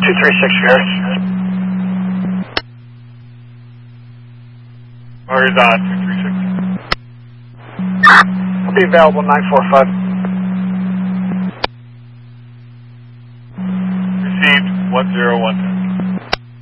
236 Harris. Orders on 236. I'll be available 945. Received 1012.